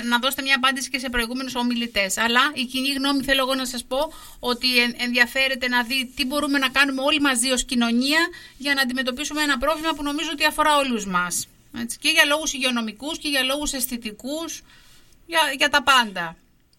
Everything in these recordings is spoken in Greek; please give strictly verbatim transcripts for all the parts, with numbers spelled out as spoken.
να δώσετε μια απάντηση και σε προηγούμενους ομιλητές. Αλλά η κοινή γνώμη, θέλω εγώ να σας πω, ότι ενδιαφέρεται να δει τι μπορούμε να κάνουμε όλοι μαζί ως κοινωνία για να αντιμετωπίσουμε ένα πρόβλημα που νομίζω ότι αφορά όλους μας. Έτσι, και για λόγους υγειονομικούς και για λόγους αισθητικούς, για, για τα πάντα.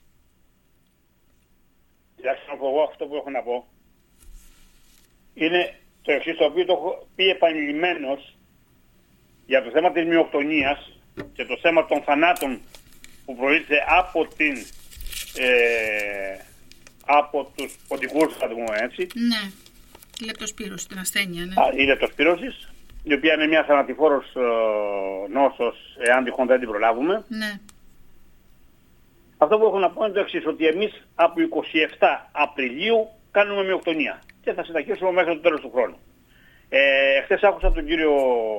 Κοιτάξτε, εγώ αυτό που έχω να πω είναι το εξής, το οποίο το έχω πει επανειλημμένος για το θέμα της μειοκτονίας και το θέμα των θανάτων που προήλθε από την ε, από τους ποντικούς, θα το πούμε έτσι. Ναι, η λεπτοσπύρωση, την ασθένεια, ναι. Α, η λεπτοσπύρωση, η οποία είναι μια θανατηφόρος ε, νόσος, εάν τυχόν δεν την προλάβουμε. Ναι. Αυτό που έχω να πω είναι το εξής, ότι εμείς από είκοσι επτά Απριλίου κάνουμε μειοκτονία και θα συνεχίσουμε μέχρι το τέλος του χρόνου. Ε, χθες άκουσα τον κύριο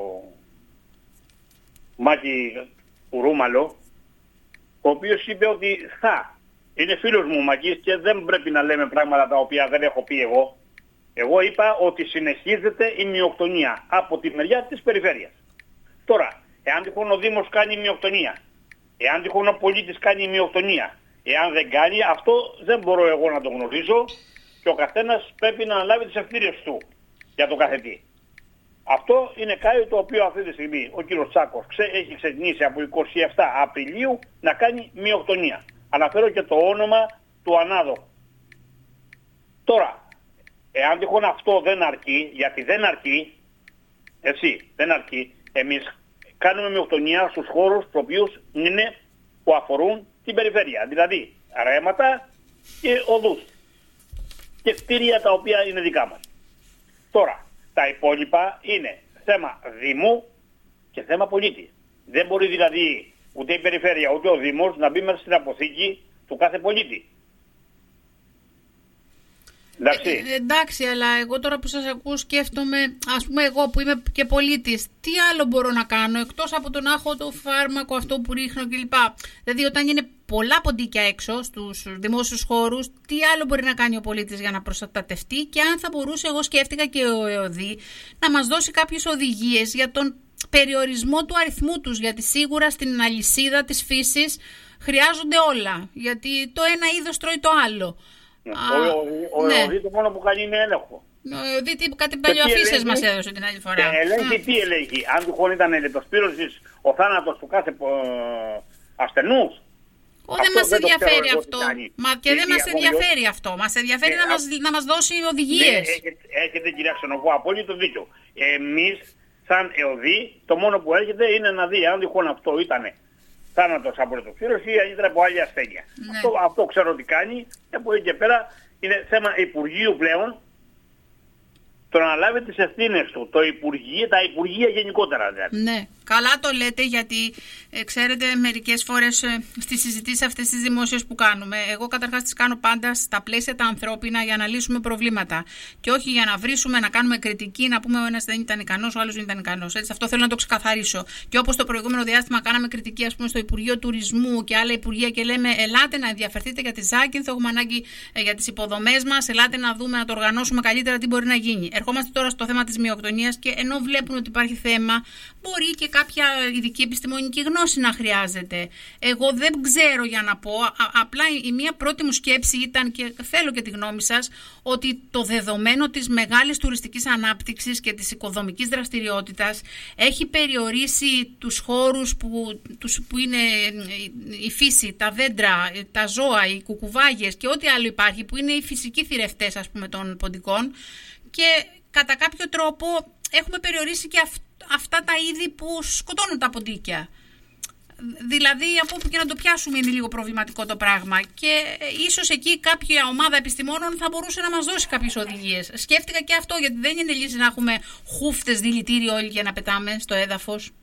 Μάκη Κουρούμαλο, ο οποίος είπε ότι θα, είναι φίλος μου ο Μάκης και δεν πρέπει να λέμε πράγματα τα οποία δεν έχω πει εγώ. Εγώ είπα ότι συνεχίζεται η μειοκτονία από τη μεριά της περιφέρειας. Τώρα, εάν τυχόν ο Δήμος κάνει μειοκτονία, εάν τυχόν ο πολίτης κάνει μειοκτονία, εάν δεν κάνει, αυτό δεν μπορώ εγώ να το γνωρίζω και ο καθένας πρέπει να αναλάβει τις ευθύνες του για το καθετή. Αυτό είναι κάτι το οποίο αυτή τη στιγμή ο κύριος Τσάκος ξε, έχει ξεκινήσει από είκοσι επτά Απριλίου να κάνει μειοκτονία. Αναφέρω και το όνομα του ανάδοχου. Τώρα, εάν τυχόν αυτό δεν αρκεί, γιατί δεν αρκεί, έτσι, δεν αρκεί, εμείς κάνουμε μειοκτονία στους χώρους του οποίους είναι που αφορούν την περιφέρεια. Δηλαδή, ρέματα και οδούς. Και κτίρια τα οποία είναι δικά μας. Τώρα, τα υπόλοιπα είναι θέμα Δήμου και θέμα πολίτη. Δεν μπορεί δηλαδή ούτε η περιφέρεια ούτε ο Δήμος να μπει μέσα στην αποθήκη του κάθε πολίτη. Εντάξει. Ε, εντάξει, αλλά εγώ τώρα που σας ακούω σκέφτομαι, ας πούμε εγώ που είμαι και πολίτης, τι άλλο μπορώ να κάνω εκτός από το να έχω το φάρμακο αυτό που ρίχνω κλπ. Δηλαδή όταν είναι πολλά ποντίκια έξω στους δημόσιους χώρους, τι άλλο μπορεί να κάνει ο πολίτης για να προστατευτεί και αν θα μπορούσε, εγώ σκέφτηκα και ο ΕΟΔΗ, να μας δώσει κάποιες οδηγίες για τον περιορισμό του αριθμού τους, γιατί σίγουρα στην αλυσίδα της φύσης χρειάζονται όλα, γιατί το ένα είδος τρώει το άλλο. Ο ΕΟΔΗ το μόνο που κάνει είναι έλεγχο. Ο ΕΟΔΗ κάτι παλιοαφίσες μας έδωσε την άλλη φορά. Και ελέγχει τι ελέγχει. Αν του χωρί ήταν λεπτοσπύρωσης ο θάνατος του κάθε ασθενούς. Δεν μας ενδιαφέρει αυτό. Μα και δεν μας ενδιαφέρει αυτό. Μας ενδιαφέρει να μας, να μας δώσει οδηγίες. Έχετε, κυρία Ξενογού, απόλυτο δίκιο. Εμείς σαν ΕΟΔΗ το μόνο που έρχεται είναι να δει αν τυχόν αυτό ήταν θάνατος από λεπτοσπύρωση ή ήταν από άλλη ασθένεια. Ναι. Αυτό, αυτό ξέρω τι κάνει και από εκεί και πέρα είναι θέμα Υπουργείου πλέον το να λάβει τις ευθύνες του, το Υπουργείο, τα Υπουργεία γενικότερα δηλαδή. Ναι, καλά το λέτε γιατί ε, ξέρετε μερικές φορές ε, στις συζητήσεις αυτές τις δημόσιες που κάνουμε, εγώ καταρχάς τις κάνω πάντα στα πλαίσια τα ανθρώπινα για να λύσουμε προβλήματα και όχι για να βρίσουμε, να κάνουμε κριτική, να πούμε ο ένας δεν ήταν ικανός, ο άλλος δεν ήταν ικανός. Έτσι, αυτό θέλω να το ξεκαθαρίσω. Και όπως το προηγούμενο διάστημα κάναμε κριτική ας πούμε στο Υπουργείο Τουρισμού και άλλα υπουργεία και λέμε ελάτε να ενδιαφερθείτε για τη Ζάκυνθο, έχουμε ανάγκη ε, για τις υποδομές μας, ελάτε να δούμε, να το οργανώσουμε καλύτερα τι μπορεί να γίνει. Ερχόμαστε τώρα στο θέμα της μειοκτονίας και ενώ βλέπουν ότι υπάρχει θέμα, μπορεί και κάποια ειδική επιστημονική γνώση να χρειάζεται. Εγώ δεν ξέρω για να πω, α, απλά η μία πρώτη μου σκέψη ήταν και θέλω και τη γνώμη σας, ότι το δεδομένο της μεγάλης τουριστικής ανάπτυξης και της οικοδομικής δραστηριότητας έχει περιορίσει τους χώρους που, τους, που είναι η φύση, τα δέντρα, τα ζώα, οι κουκουβάγες και ό,τι άλλο υπάρχει, που είναι οι φυσικοί θηρευτές ας πούμε των ποντικών και κατά κάποιο τρόπο έχουμε περιορίσει και αυ- αυτά τα είδη που σκοτώνουν τα ποντίκια. Δηλαδή από όπου και να το πιάσουμε είναι λίγο προβληματικό το πράγμα και ίσως εκεί κάποια ομάδα επιστημόνων θα μπορούσε να μας δώσει κάποιες οδηγίες. Σκέφτηκα και αυτό γιατί δεν είναι λύση να έχουμε χούφτες δηλητήριο όλοι για να πετάμε στο έδαφος.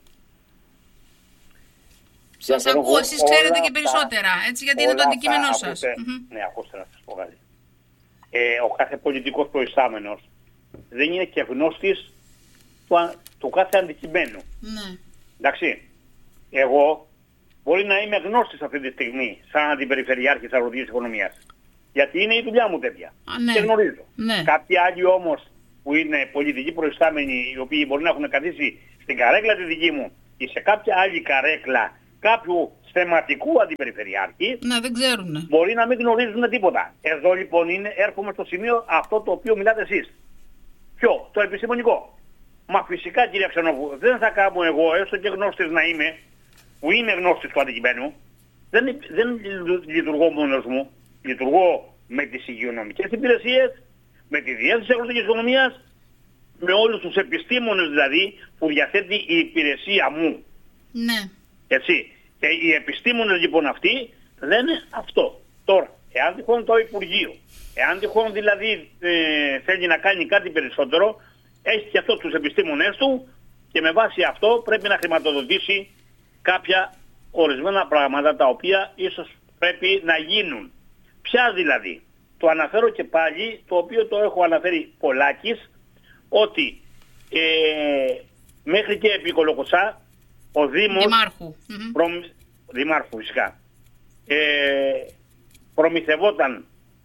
Σας ακούω, εσείς ξέρετε και περισσότερα, έτσι, γιατί είναι το αντικείμενό σας. Ναι, ακούστε να σας πω κάτι. Ε, ο κάθε πολιτικός προϊστάμενος δεν είναι και γνώστης του, του κάθε αντικειμένου. Ναι. Εντάξει, εγώ μπορεί να είμαι γνώστης αυτή τη στιγμή σαν αντιπεριφερειάρχης αγροτικής οικονομίας. Γιατί είναι η δουλειά μου τέτοια. Α, ναι. Και γνωρίζω. Ναι. Κάποιοι άλλοι όμως που είναι πολιτικοί προϊστάμενοι, οι οποίοι μπορεί να έχουν καθίσει στην καρέκλα τη δική μου ή σε κάποια άλλη καρέκλα κάποιου θεματικού αντιπεριφερειάρχη, ναι, δεν ξέρουν. Μπορεί να μην γνωρίζουν τίποτα. Εδώ λοιπόν είναι, έρχομαι στο σημείο αυτό το οποίο μιλάτε εσείς. Ποιο? Το επιστημονικό. Μα φυσικά, κύριε Ξενόβου, δεν θα κάνω εγώ, έστω και γνώστης να είμαι, που είμαι γνώστης του αντικειμένου, δεν, δεν λειτουργώ μόνος μου. Λειτουργώ με τις υγειονομικές υπηρεσίες, με τη διεύθυνση αγροτικής οικονομίας, με όλους τους επιστήμονες δηλαδή που διαθέτει η υπηρεσία μου. Ναι. Έτσι. Και οι επιστήμονες λοιπόν αυτοί λένε αυτό. Τώρα, εάν τυχόν το Υπουργείο, εάν τυχόν δηλαδή ε, θέλει να κάνει κάτι περισσότερο, έχει και αυτό τους επιστήμονες του και με βάση αυτό πρέπει να χρηματοδοτήσει κάποια ορισμένα πράγματα τα οποία ίσως πρέπει να γίνουν. Ποια δηλαδή? Το αναφέρω και πάλι, το οποίο το έχω αναφέρει πολλάκις, ότι ε, μέχρι και επί Κολοκοτσά ο Δήμος Δημάρχου, προμ... Δημάρχου φυσικά ε, προμηθευόταν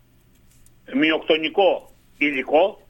μειοκτονικό υλικό,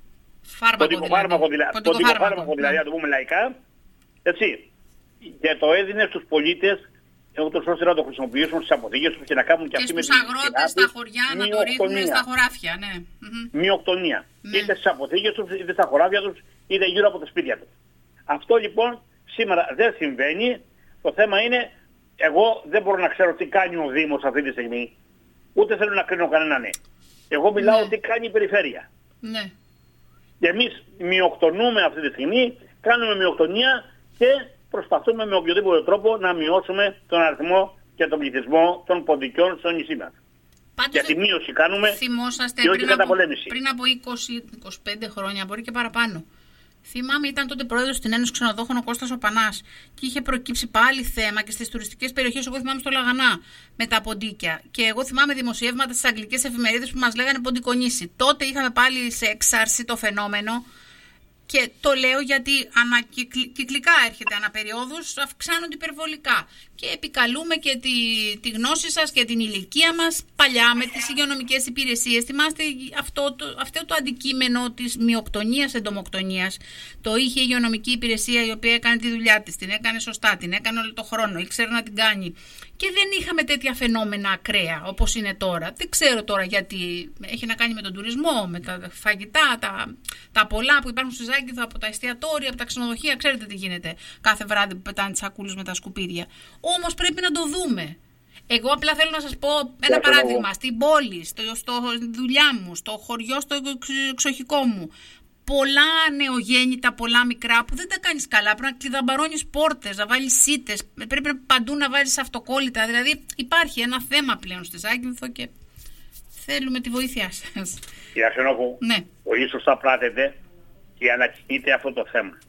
ποντικοφάρμακο δηλαδή, δηλαδή, δηλαδή, να το πούμε λαϊκά, έτσι, και το έδινε στους πολίτες ούτως ώστε να το χρησιμοποιήσουν στις αποθήκες τους και να κάνουν και, και αυτοί με στους αγρότες στα χωριά να το ρίχνουν στα χωράφια, ναι. Μειοκτονία. Ναι. Είτε στις αποθήκες τους, είτε στα χωράφια τους, είτε γύρω από τα σπίτια τους. Αυτό λοιπόν σήμερα δεν συμβαίνει. Το θέμα είναι, εγώ δεν μπορώ να ξέρω τι κάνει ο Δήμος αυτή τη στιγμή. Ούτε θέλω να κρίνω κανέναν. Ναι. Εγώ μιλάω Ναι. τι κάνει η περιφέρεια. Ναι. Και εμείς μειοκτονούμε αυτή τη στιγμή, κάνουμε μειοκτονία και προσπαθούμε με οποιοδήποτε τρόπο να μειώσουμε τον αριθμό και τον πληθυσμό των ποντικιών στο νησί μας. Πάντως, Για τη μείωση κάνουμε θυμόσαστε και όχι πριν, από, καταπολέμηση. πριν από είκοσι με είκοσι πέντε χρόνια, μπορεί και παραπάνω. Θυμάμαι, ήταν τότε πρόεδρος στην Ένωση Ξενοδόχων ο Κώστας ο Πανάς και είχε προκύψει πάλι θέμα και στις τουριστικές περιοχές. Εγώ θυμάμαι στο Λαγανά με τα ποντίκια. Και εγώ θυμάμαι δημοσιεύματα στις αγγλικές εφημερίδες που μας λέγανε ποντικονίσι. Τότε είχαμε πάλι σε εξάρση το φαινόμενο. Και το λέω γιατί ανακυκλικά έρχεται αναπεριόδους, αυξάνονται υπερβολικά. Και επικαλούμε και τη, τη γνώση σας και την ηλικία μας παλιά με τις υγειονομικές υπηρεσίες. Θυμάστε αυτό το, αυτό το αντικείμενο της μειοκτονίας εντομοκτονίας. Το είχε η υγειονομική υπηρεσία η οποία έκανε τη δουλειά της, την έκανε σωστά, την έκανε όλο το χρόνο, ήξερε να την κάνει. Και δεν είχαμε τέτοια φαινόμενα ακραία όπως είναι τώρα. Δεν ξέρω τώρα γιατί έχει να κάνει με τον τουρισμό, με τα φαγητά, τα, τα πολλά που υπάρχουν στη Ζάγκηθο από τα εστιατόρια, από τα ξενοδοχεία. Ξέρετε τι γίνεται κάθε βράδυ που πετάνε τις σακούλες με τα σκουπίδια. Όμως πρέπει να το δούμε. Εγώ απλά θέλω να σας πω ένα παράδειγμα. Στην πόλη, στο, στο δουλειά μου, στο χωριό, στο εξοχικό μου. Πολλά νεογέννητα, πολλά μικρά που δεν τα κάνεις καλά. Πρέπει να κλειδαμπαρώνεις πόρτες, να βάλεις σίτες, πρέπει παντού να βάλεις αυτοκόλλητα. Δηλαδή υπάρχει ένα θέμα πλέον στη Ζάγκυνθο και θέλουμε τη βοήθειά σας. Κύριε Ξενόβου, ναι. Πολύ σωστά πράτετε και ανακοινείτε αυτό το θέμα.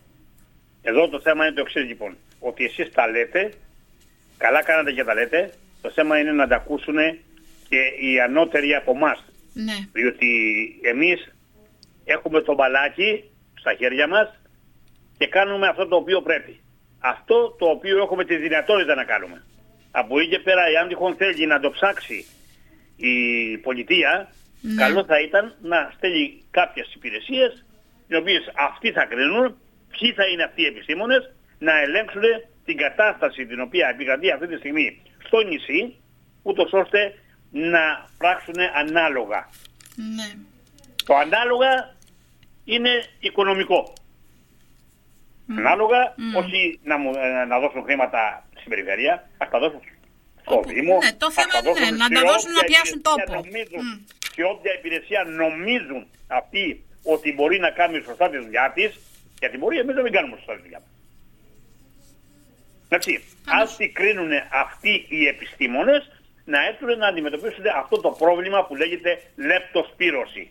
Εδώ το θέμα είναι το εξής λοιπόν, ότι εσείς τα λέτε, καλά κάνατε και τα λέτε, το θέμα είναι να τα ακούσουν και οι ανώτεροι από εμάς. Ναι. Διότι εμείς έχουμε το μπαλάκι στα χέρια μας και κάνουμε αυτό το οποίο πρέπει. Αυτό το οποίο έχουμε τη δυνατότητα να κάνουμε. Από εκεί και πέρα, εάν τυχόν θέλει να το ψάξει η πολιτεία, ναι. καλό θα ήταν να στέλνει κάποιες υπηρεσίες, οι οποίες αυτοί θα κρίνουν, ποιοι θα είναι αυτοί οι επιστήμονες, να ελέγξουν την κατάσταση την οποία επικρατεί αυτή τη στιγμή στο νησί, ούτως ώστε να πράξουν ανάλογα. Ναι. Το ανάλογα είναι οικονομικό. Mm. Ανάλογα, mm. όχι να, μου, να δώσουν χρήματα στην περιφέρεια, ας τα δώσουν στο Δήμο. Ναι, το θέμα είναι να τα δώσουν να πιάσουν τόπο. Νομίζουν, mm. Και όποια υπηρεσία νομίζουν αυτοί ότι μπορεί να κάνουν σωστά τη δουλειά της, γιατί μπορεί εμείς να μην κάνουμε σωστά τη δουλειά μας. Έτσι, ας τι κρίνουν αυτοί οι επιστήμονες, να έρθουν να αντιμετωπίσουν αυτό το πρόβλημα που λέγεται λεπτοσπύρωση.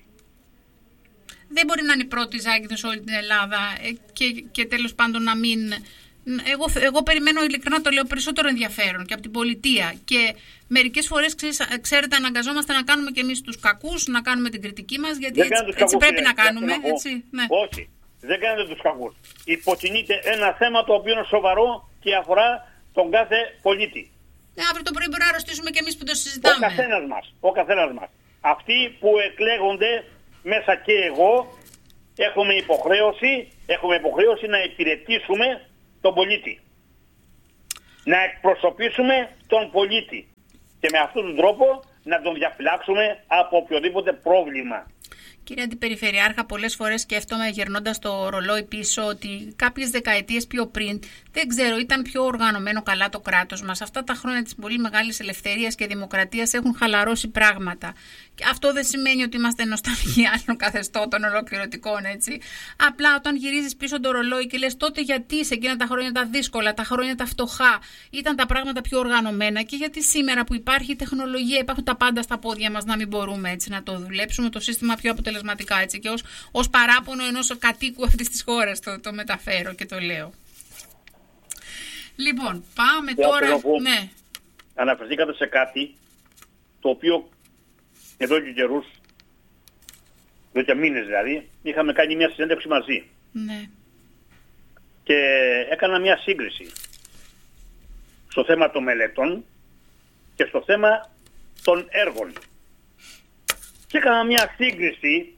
Δεν μπορεί να είναι η πρώτη Ζάγκηθο σε όλη την Ελλάδα και, και τέλος πάντων να μην... Εγώ, εγώ περιμένω ειλικρινά, το λέω, περισσότερο ενδιαφέρον και από την πολιτεία. Και μερικές φορές, ξέρετε, αναγκαζόμαστε να κάνουμε και εμείς τους κακούς, να κάνουμε την κριτική μας, γιατί έτσι, έτσι κακούς, πρέπει να κάνουμε. Έτσι, ναι. Όχι, δεν κάνετε τους κακούς. Υποτιμείτε ένα θέμα το οποίο είναι σοβαρό και αφορά τον κάθε πολίτη. Ναι, αύριο το πρωί μπορεί να αρρωστήσουμε και εμείς που το συζητάμε. Ο καθένας μας, ο καθένας μας. Αυτοί που εκλέγονται, μέσα και εγώ, έχουμε υποχρέωση, έχουμε υποχρέωση να υπηρετήσουμε τον πολίτη. να εκπροσωπήσουμε τον πολίτη και με αυτόν τον τρόπο να τον διαφυλάξουμε από οποιοδήποτε πρόβλημα. Κύριε Αντιπεριφερειάρχα, πολλές φορές σκέφτομαι γερνώντας το ρολόι πίσω ότι κάποιες δεκαετίες πιο πριν, δεν ξέρω, ήταν πιο οργανωμένο καλά το κράτος μας. Αυτά τα χρόνια της πολύ μεγάλης ελευθερίας και δημοκρατίας έχουν χαλαρώσει πράγματα. Και αυτό δεν σημαίνει ότι είμαστε νοσταλγοί άλλων καθεστώτων ολοκληρωτικών, έτσι. Απλά όταν γυρίζεις πίσω το ρολόι και λες τότε γιατί σε εκείνα τα χρόνια τα δύσκολα, τα χρόνια τα φτωχά, ήταν τα πράγματα πιο οργανωμένα και γιατί σήμερα που υπάρχει η τεχνολογία, υπάρχουν τα πάντα στα πόδια μας, να μην μπορούμε έτσι να το δουλέψουμε το σύστημα πιο αποτελεσματικά, έτσι. Και ως, ως παράπονο ενός κατοίκου αυτής της χώρας το, το μεταφέρω και το λέω. Λοιπόν, πάμε Για τώρα. ναι. Αναφερθήκατε σε κάτι το οποίο εδώ και καιρούς, εδώ και μήνες δηλαδή, είχαμε κάνει μια συνέντευξη μαζί. Ναι. Και έκανα μια σύγκριση στο θέμα των μελετών και στο θέμα των έργων. Και έκανα μια σύγκριση,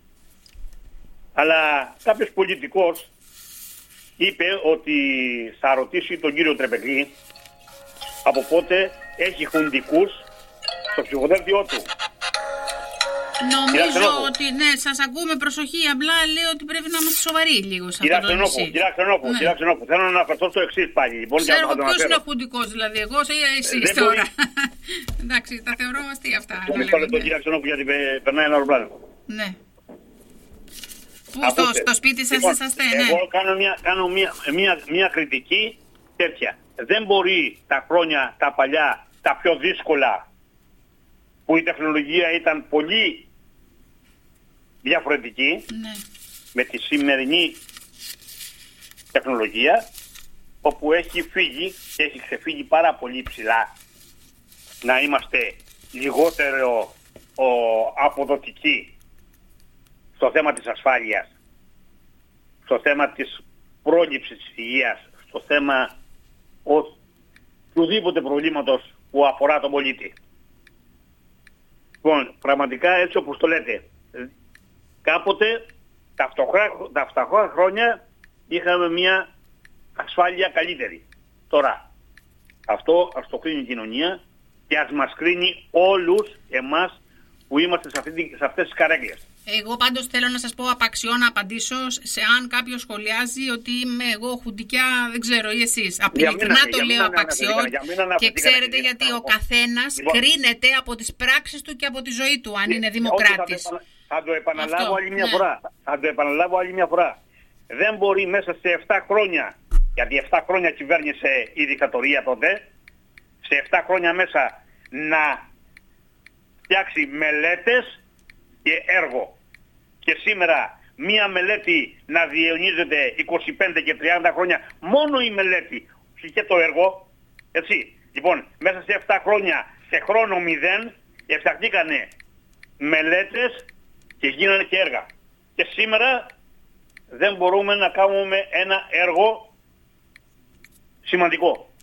αλλά κάποιος πολιτικός είπε ότι θα ρωτήσει τον κύριο Τρεπεκλή από πότε έχει χουντικούς στο ψηφοδέλτιό του. Νομίζω ότι ναι, σας ακούμε προσοχή. Απλά λέω ότι πρέπει να είμαστε σοβαροί λίγο σε αυτό το νησί. Κυρία Ξενόπου, ναι. Κυρία Ξενόπου, θέλω να αναφερθώ στο εξής πάλι. Λοιπόν, ξέρω ποιος είναι ο χουντικός, δηλαδή εγώ ή εσείς τώρα. Μπορεί... Εντάξει, τα θεωρώ αστεία αυτά. Το μισό λεπτό, κυρία Ξενόπου, γιατί περνάει ένα αεροπλάνο. Ναι. Πού στο, στο σπίτι σας λοιπόν, είσαστε, ναι. Εγώ κάνω, μια, κάνω μια, μια, μια κριτική τέτοια. Δεν μπορεί τα χρόνια, τα παλιά, τα πιο δύσκολα, που η τεχνολογία ήταν πολύ διαφορετική, ναι, με τη σημερινή τεχνολογία, όπου έχει φύγει και έχει ξεφύγει πάρα πολύ ψηλά, να είμαστε λιγότερο ο, αποδοτικοί στο θέμα της ασφάλειας, στο θέμα της πρόληψης της υγείας, στο θέμα οποιοδήποτε προβλήματος που αφορά τον πολίτη. Λοιπόν, πραγματικά έτσι όπως το λέτε, κάποτε τα φτωχά, τα φτωχά χρόνια είχαμε μια ασφάλεια καλύτερη. Τώρα, αυτό ας το κρίνει η κοινωνία και ας μας κρίνει όλους εμάς που είμαστε σε, αυτή, σε αυτές τις καρέκλες. Εγώ πάντως θέλω να σας πω απαξιώ να απαντήσω σε αν κάποιος σχολιάζει ότι είμαι εγώ χουντικιά, δεν ξέρω, ή εσείς. Απλειλικρινά το λέω απαξιώ και ξέρετε γιατί ο καθένας λοιπόν, κρίνεται από τις πράξεις του και από τη ζωή του, αν είναι δημοκράτης. Θα το, θα το επαναλάβω Αυτό, άλλη μια ναι. φορά. Θα το επαναλάβω άλλη μια φορά. Δεν μπορεί μέσα σε επτά χρόνια, γιατί επτά χρόνια κυβέρνησε η δικτατορία τότε, σε επτά χρόνια μέσα να φτιάξει μελέτες και έργο. Και σήμερα μία μελέτη να διαιωνίζεται είκοσι πέντε και τριάντα χρόνια, μόνο η μελέτη, και το έργο, έτσι. Λοιπόν, μέσα σε επτά χρόνια, σε χρόνο μηδέν, φτιαχτήκανε μελέτες και γίνανε και έργα. Και σήμερα δεν μπορούμε να κάνουμε ένα έργο σημαντικό.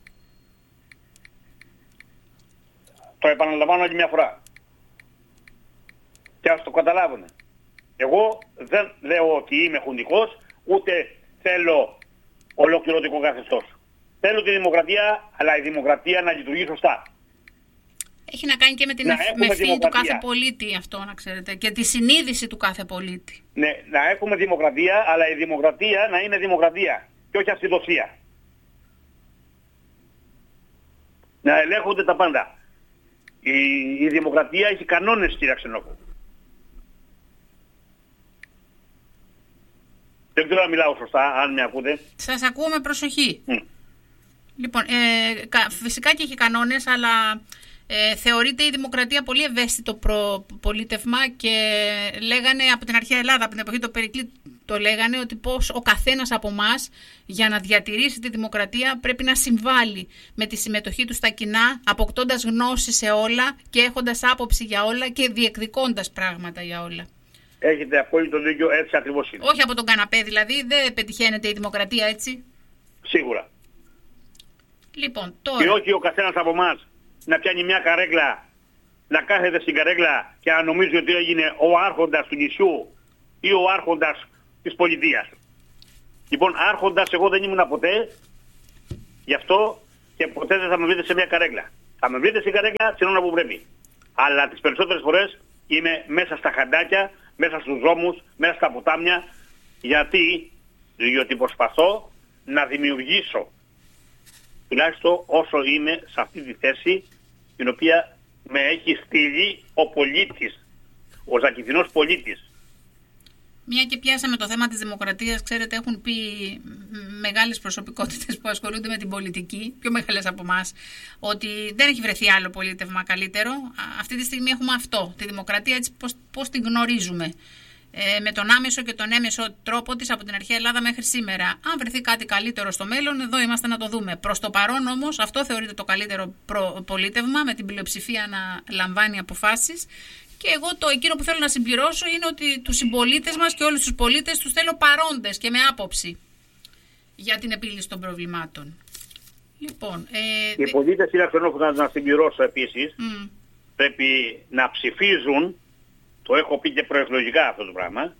Το επαναλαμβάνω άλλη μια φορά. Και ας το καταλάβουν. Εγώ δεν λέω ότι είμαι χουντικός, ούτε θέλω ολοκληρωτικό καθεστώς. Θέλω τη δημοκρατία, αλλά η δημοκρατία να λειτουργεί σωστά. Έχει να κάνει και με την ευθύνη του κάθε πολίτη αυτό, να ξέρετε, και τη συνείδηση του κάθε πολίτη. Ναι, να έχουμε δημοκρατία, αλλά η δημοκρατία να είναι δημοκρατία και όχι ασυδοσία. Να ελέγχονται τα πάντα. Η, η δημοκρατία έχει κανόνες, κύριε Ξενόπου. Δεν ξέρω να μιλάω σωστά, αν με ακούτε. Σας ακούω με προσοχή. Mm. Λοιπόν, ε, φυσικά και έχει κανόνες, αλλά ε, θεωρείται η δημοκρατία πολύ ευαίσθητο προ, πολίτευμα και λέγανε από την αρχαία Ελλάδα, από την εποχή του Περικλή, το λέγανε ότι πώς ο καθένας από εμάς για να διατηρήσει τη δημοκρατία πρέπει να συμβάλλει με τη συμμετοχή του στα κοινά, αποκτώντας γνώση σε όλα και έχοντας άποψη για όλα και διεκδικώντας πράγματα για όλα. Έχετε απόλυτο δίκιο, έτσι ακριβώς είναι. Όχι από τον καναπέ δηλαδή, δεν πετυχαίνεται η δημοκρατία έτσι. Σίγουρα. Λοιπόν, τώρα... Και όχι ο καθένας από εμάς να πιάνει μια καρέκλα, να κάθεται στην καρέκλα και να νομίζει ότι έγινε ο άρχοντας του νησιού ή ο άρχοντας της πολιτείας. Λοιπόν, άρχοντας εγώ δεν ήμουν ποτέ, γι' αυτό και ποτέ δεν θα με βρείτε σε μια καρέκλα. Θα με βρείτε στην καρέκλα την ώρα που πρέπει. Αλλά τις περισσότερες φορές είμαι μέσα στα χαντάκια, μέσα στους δρόμους, μέσα στα ποτάμια. Γιατί, διότι προσπαθώ να δημιουργήσω, τουλάχιστον όσο είμαι σε αυτή τη θέση, την οποία με έχει στείλει ο πολίτης, ο Ζακυνθινός πολίτης. Μια και πιάσαμε το θέμα της δημοκρατίας, ξέρετε, έχουν πει μεγάλες προσωπικότητες που ασχολούνται με την πολιτική, πιο μεγάλες από εμάς, ότι δεν έχει βρεθεί άλλο πολίτευμα καλύτερο. Αυτή τη στιγμή έχουμε αυτό, τη δημοκρατία έτσι πώς, πώς την γνωρίζουμε. Ε, με τον άμεσο και τον έμεσο τρόπο της από την αρχαία Ελλάδα μέχρι σήμερα. Αν βρεθεί κάτι καλύτερο στο μέλλον, εδώ είμαστε να το δούμε. Προς το παρόν όμως, αυτό θεωρείται το καλύτερο προ, πολίτευμα, με την πλειοψηφία να λαμβάνει αποφάσεις. Και εγώ το εκείνο που θέλω να συμπληρώσω είναι ότι τους συμπολίτες μας και όλους τους πολίτες τους θέλω παρόντες και με άποψη για την επίλυση των προβλημάτων. Λοιπόν, ε, οι πολίτες είναι αυτό που θα να συμπληρώσω επίσης. Mm. Πρέπει να ψηφίζουν, το έχω πει και προεκλογικά αυτό το πράγμα,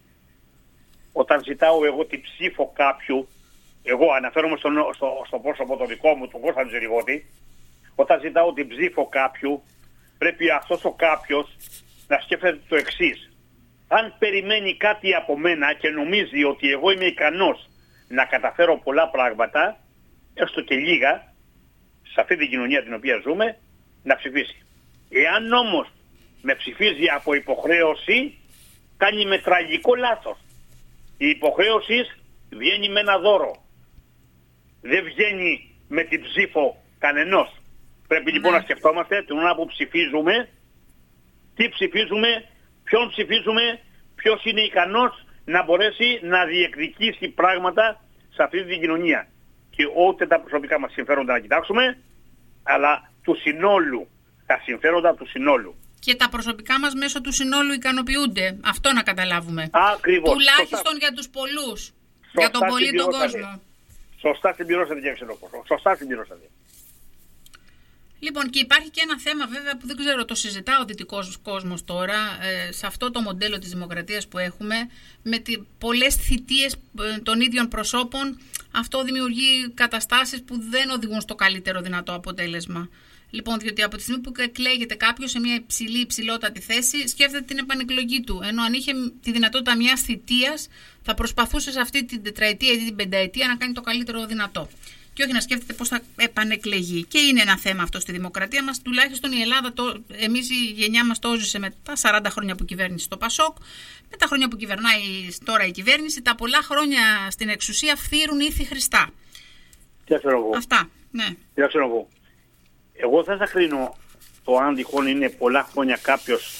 όταν ζητάω εγώ την ψήφο κάποιου, εγώ αναφέρομαι στο, στο, στο πρόσωπο το δικό μου, τον Κώστα Τζεριγώτη, όταν ζητάω την ψήφο κάποιου, πρέπει αυτός ο κάποιος να σκέφτεται το εξής. Αν περιμένει κάτι από μένα και νομίζει ότι εγώ είμαι ικανός να καταφέρω πολλά πράγματα, έστω και λίγα, σε αυτή την κοινωνία την οποία ζούμε, να ψηφίσει. Εάν όμως με ψηφίζει από υποχρέωση, κάνει με τραγικό λάθος. Η υποχρέωση βγαίνει με ένα δώρο. Δεν βγαίνει με την ψήφο κανενός. Πρέπει λοιπόν να σκεφτόμαστε την ώρα που ψηφίζουμε, τι ψηφίζουμε, ποιον ψηφίζουμε, ποιος είναι ικανός να μπορέσει να διεκδικήσει πράγματα σε αυτή την κοινωνία. Και ούτε τα προσωπικά μας συμφέροντα να κοιτάξουμε, αλλά του συνόλου, τα συμφέροντα του συνόλου. Και τα προσωπικά μας μέσω του συνόλου ικανοποιούνται. Αυτό να καταλάβουμε. Ακριβώς. Τουλάχιστον Σωστά. για τους πολλούς. Σωστά, για τον πολύ τον κόσμο. Σωστά συμπληρώσατε και ξενόκοσο. Σωστά συμπληρώσατε. Λοιπόν, και υπάρχει και ένα θέμα βέβαια που δεν ξέρω, το συζητά ο δυτικός κόσμος τώρα, ε, σε αυτό το μοντέλο της δημοκρατίας που έχουμε, με τι, πολλές θητείες ε, των ίδιων προσώπων, αυτό δημιουργεί καταστάσεις που δεν οδηγούν στο καλύτερο δυνατό αποτέλεσμα. Λοιπόν, διότι από τη στιγμή που εκλέγεται κάποιος σε μια υψηλή, υψηλότατη θέση, σκέφτεται την επανεκλογή του. Ενώ αν είχε τη δυνατότητα μιας θητείας, θα προσπαθούσε σε αυτή την τετραετία ή την πενταετία να κάνει το καλύτερο δυνατό. Και όχι να σκέφτεται πώς θα επανεκλεγεί. Και είναι ένα θέμα αυτό στη δημοκρατία μας. Τουλάχιστον η Ελλάδα, το, εμείς η γενιά μας το έζησε με τα σαράντα χρόνια που κυβέρνησε το Πασόκ, με τα χρόνια που κυβερνάει τώρα η κυβέρνηση, τα πολλά χρόνια στην εξουσία φθήρουν ήθη Χριστά. Τι ξέρω εγώ. Αυτά, ναι. Τι ξέρω εγώ. Εγώ δεν θα κρίνω το αν τυχόν είναι πολλά χρόνια κάποιος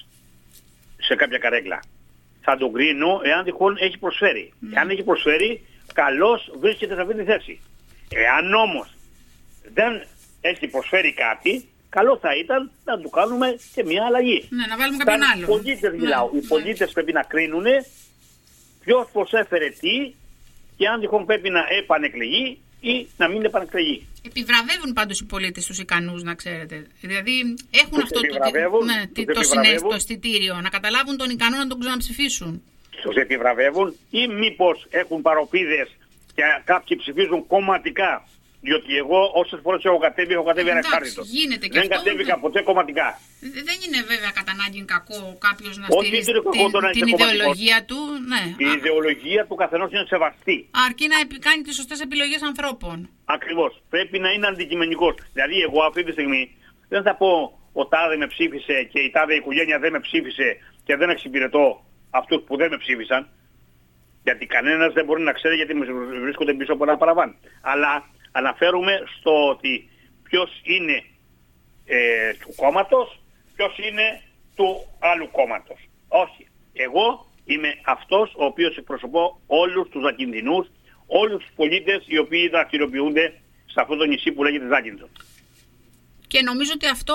σε κάποια καρέκλα. Θα τον κρίνω εάν τυχόν έχει προσφέρει. Mm. Εάν έχει προσφέρει, καλώς βρίσκεται σε αυτή τη θέση. Εάν όμως δεν έχει προσφέρει κάτι, καλό θα ήταν να του κάνουμε και μια αλλαγή. Ναι, να βάλουμε κάποιον άλλο. Οι πολίτες μιλάω. Ναι, Οι πολίτες ναι. πρέπει να κρίνουν ποιος προσέφερε τι και αν τυχόν πρέπει να επανεκλεγεί ή να μην επανεκλεγεί. Επιβραβεύουν πάντως οι πολίτες τους ικανούς, να ξέρετε. Δηλαδή έχουν τους αυτό το, ναι, το, συνέστο, το αισθητήριο, να καταλάβουν τον ικανό να τον ξαναψηφίσουν. Τους επιβραβεύουν ή μήπως έχουν παροπίδες και κάποιοι ψηφίζουν κομματικά. Διότι εγώ όσες φορές έχω κατέβει, έχω κατέβει ανεξάρτητος. Δεν αυτό, κατέβηκα ναι. ποτέ κομματικά. Δεν είναι βέβαια κατά ανάγκη κακό κάποιος να στηρίζει την, την ιδεολογία του. Ναι. Η ιδεολογία του καθενός είναι σεβαστή. Αρκεί να κάνει τις σωστές επιλογές ανθρώπων. Ακριβώς. Πρέπει να είναι αντικειμενικός. Δηλαδή εγώ αυτή τη στιγμή δεν θα πω ο τάδε με ψήφισε και η τάδε οικογένεια δεν με ψήφισε και δεν εξυπηρετώ αυτούς που δεν με ψήφισαν. Γιατί κανένας δεν μπορεί να ξέρει γιατί βρίσκονται πίσω από ένα παραβάν. Αλλά αναφέρουμε στο ότι ποιος είναι ε, του κόμματος, ποιος είναι του άλλου κόμματος. Όχι. Εγώ είμαι αυτός ο οποίος εκπροσωπώ όλους τους Ζακυνθινούς, όλους τους πολίτες οι οποίοι δραστηριοποιούνται σε αυτό το νησί που λέγεται Ζάκυνθο. Και νομίζω ότι αυτό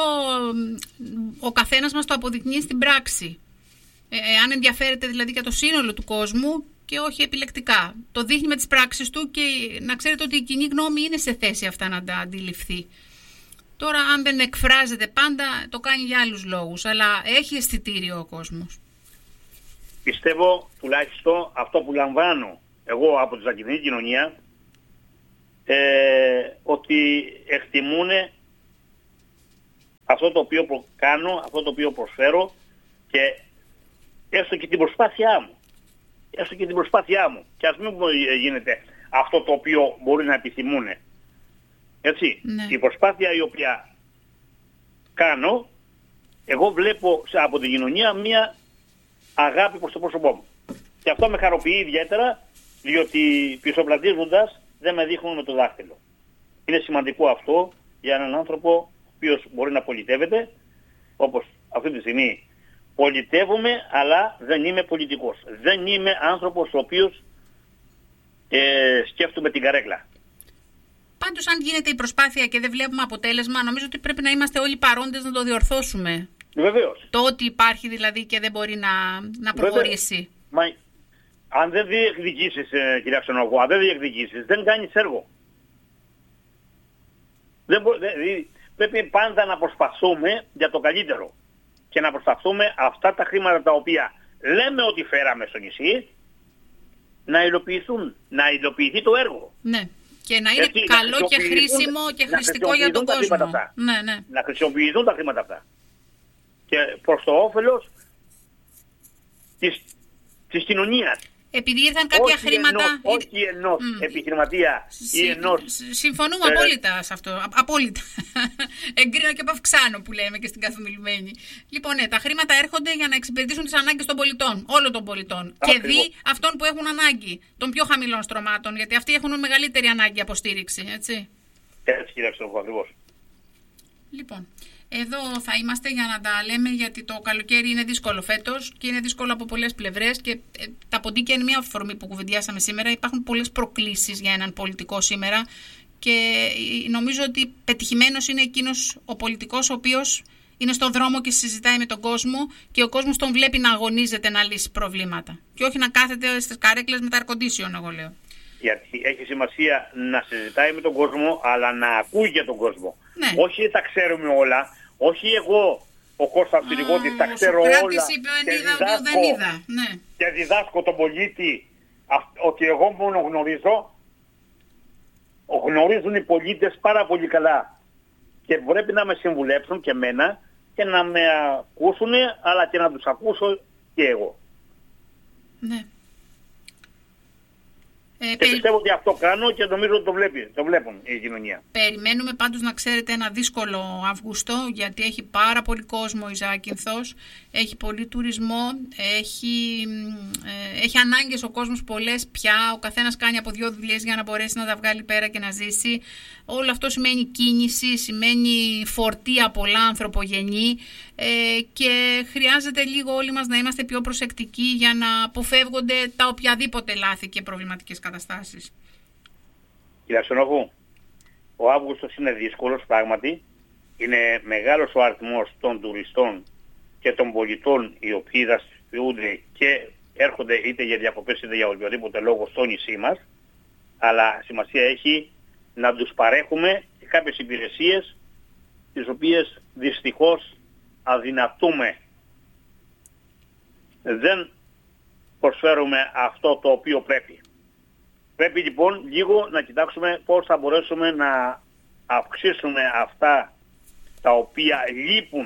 ο καθένας μας το αποδεικνύει στην πράξη. Ε, αν ενδιαφέρεται δηλαδή για το σύνολο του κόσμου και όχι επιλεκτικά. Το δείχνει με τις πράξεις του και να ξέρετε ότι η κοινή γνώμη είναι σε θέση αυτά να τα αντιληφθεί. Τώρα αν δεν εκφράζεται πάντα το κάνει για άλλους λόγους, αλλά έχει αισθητήριο ο κόσμος. Πιστεύω τουλάχιστον αυτό που λαμβάνω εγώ από τη Ζακυνθινή κοινωνία ε, ότι εκτιμούν αυτό το οποίο κάνω, αυτό το οποίο προσφέρω και έστω και την προσπάθειά μου. Έστω και την προσπάθειά μου. Και ας μην γίνεται αυτό το οποίο μπορεί να επιθυμούν. Έτσι, ναι. Η προσπάθεια η οποία κάνω, εγώ βλέπω από την κοινωνία μία αγάπη προς το πρόσωπό μου. Και αυτό με χαροποιεί ιδιαίτερα, διότι πισωπλατίζοντας δεν με δείχνουν με το δάχτυλο. Είναι σημαντικό αυτό για έναν άνθρωπο ο οποίος μπορεί να πολιτεύεται, όπως αυτή τη στιγμή πολιτεύομαι, αλλά δεν είμαι πολιτικός. Δεν είμαι άνθρωπος ο οποίος ε, σκέφτομαι την καρέκλα. Πάντως, αν γίνεται η προσπάθεια και δεν βλέπουμε αποτέλεσμα, νομίζω ότι πρέπει να είμαστε όλοι παρόντες να το διορθώσουμε. Βεβαίως. Το ότι υπάρχει δηλαδή και δεν μπορεί να, να προχωρήσει. Μα, αν δεν διεκδικήσεις, ε, κυρία Ξενογού, αν δεν διεκδικήσεις, δεν κάνεις έργο. Δεν μπο, δε, δε, πρέπει πάντα να προσπαθούμε για το καλύτερο. Και να προσπαθούμε αυτά τα χρήματα τα οποία λέμε ότι φέραμε στο νησί, να υλοποιηθούν, να υλοποιηθεί το έργο. Ναι. Και να είναι έτσι, καλό να και χρήσιμο και χρηστικό για τον κόσμο. Ναι, ναι. Να χρησιμοποιηθούν τα χρήματα αυτά. Και προς το όφελος της, της κοινωνίας. Επειδή ήρθαν κάποια όχι χρήματα... Ενός, όχι ενός mm. επιχειρηματία Συ, ή ενός... Συμφωνούμε ε, απόλυτα σε αυτό. Α, απόλυτα. Εγκρίνω και παυξάνω που λέμε και στην καθομιλουμένη. Λοιπόν, ναι, τα χρήματα έρχονται για να εξυπηρετήσουν τις ανάγκες των πολιτών. Όλων των πολιτών. Ακριβώς. Και δι αυτών που έχουν ανάγκη. Των πιο χαμηλών στρωμάτων. Γιατί αυτοί έχουν μεγαλύτερη ανάγκη αποστήριξη. Έτσι. Έτσι, κύριε Ξενογού, ακριβώς. Λοιπόν. Εδώ θα είμαστε για να τα λέμε, γιατί το καλοκαίρι είναι δύσκολο φέτος και είναι δύσκολο από πολλές πλευρές και ε, τα ποντίκια είναι μια αφορμή που κουβεντιάσαμε σήμερα. Υπάρχουν πολλές προκλήσεις για έναν πολιτικό σήμερα και ε, νομίζω ότι πετυχημένος είναι εκείνος ο πολιτικός ο οποίος είναι στον δρόμο και συζητάει με τον κόσμο και ο κόσμος τον βλέπει να αγωνίζεται να λύσει προβλήματα και όχι να κάθεται στις καρέκλες με τα air condition, εγώ λέω. Γιατί έχει σημασία να συζητάει με τον κόσμο, αλλά να ακούει για τον κόσμο. Ναι. Όχι τα ξέρουμε όλα. Όχι εγώ, ο Κώστας Πυρηγώτης, τα ξέρω όλα είπε, και, είδα, διδάσκω, δεν είδα. Ναι. και διδάσκω τον πολίτη ότι εγώ μόνο γνωρίζω. Γνωρίζουν οι πολίτες πάρα πολύ καλά και πρέπει να με συμβουλέψουν και εμένα και να με ακούσουν, αλλά και να τους ακούσω και εγώ. Ναι. Ε, και περι... πιστεύω ότι αυτό κάνω και νομίζω ότι το, βλέπει, το βλέπουν η κοινωνία. Περιμένουμε πάντως να ξέρετε ένα δύσκολο Αύγουστο, γιατί έχει πάρα πολύ κόσμο η Ζάκυνθος, έχει πολύ τουρισμό, έχει, ε, έχει ανάγκες ο κόσμος πολλές πια, ο καθένας κάνει από δύο δουλειές για να μπορέσει να τα βγάλει πέρα και να ζήσει. Όλο αυτό σημαίνει κίνηση, σημαίνει φορτία πολλά ανθρωπογενή ε, και χρειάζεται λίγο όλοι μας να είμαστε πιο προσεκτικοί για να αποφεύγονται τα οποιαδήποτε λάθη και προβληματικές καταστάσεις. Κύριε Ξενογού, ο Αύγουστος είναι δύσκολος πράγματι. Είναι μεγάλος ο αριθμός των τουριστών και των πολιτών οι οποίοι δραστηριοποιούνται και έρχονται είτε για διακοπές είτε για οποιοδήποτε λόγο στο νησί μας. Αλλά σημασία έχει να τους παρέχουμε και κάποιες υπηρεσίες τις οποίες δυστυχώς αδυνατούμε. Δεν προσφέρουμε αυτό το οποίο πρέπει. Πρέπει λοιπόν λίγο να κοιτάξουμε πώς θα μπορέσουμε να αυξήσουμε αυτά τα οποία λείπουν